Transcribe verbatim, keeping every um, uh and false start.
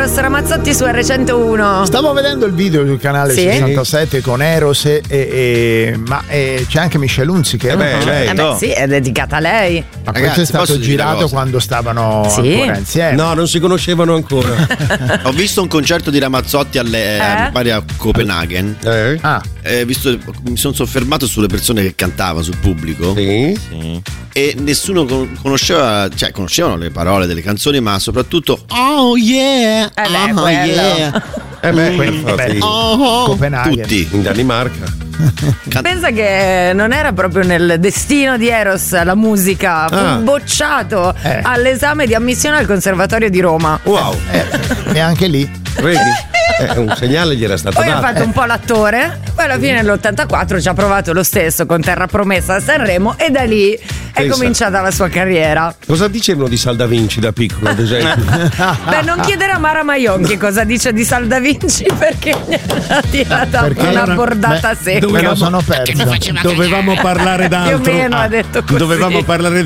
Eros Ramazzotti su erre centouno. Stavo vedendo il video sul canale Sì? sessantasette con Eros e, e- ma eh, c'è anche Michelle Hunziker. Eh beh, lei, Eh beh, no. sì, è dedicata a lei. Ma Ragazzi, questo è stato posso dire una girato cosa? quando stavano Sì. ancora insieme. No, non si conoscevano ancora. Ho visto un concerto di Ramazzotti alle, Eh? mi pare a Copenaghen. Eh? Ah, Eh, visto, mi sono soffermato sulle persone che cantavano, sul pubblico. Sì. E nessuno con- conosceva, cioè conoscevano le parole delle canzoni, ma soprattutto oh yeah, Eh beh, oh quello. yeah. Eh beh, Quindi, infatti, beh, Oh, Copenaghen. tutti. in Danimarca. Pensa che non era proprio nel destino di Eros la musica, fu Ah. bocciato Eh. all'esame di ammissione al Conservatorio di Roma. Wow, Eh, e anche lì vedi? Eh, un segnale gli era stato Poi ha dato. fatto un po' l'attore, poi alla fine nell'ottantaquattro ci ha provato lo stesso con Terra Promessa a Sanremo e da lì è Pensa. cominciata la sua carriera. Cosa dicevano di Sal Da Vinci da piccolo, ad esempio? Beh, non chiedere a Mara Maionchi cosa dice di Sal Da Vinci perché gliela tirata Perché una allora- bordata beh, secca. me lo sono perso. Dovevamo parlare Più o d'altro. meno ha detto così. Dovevamo parlare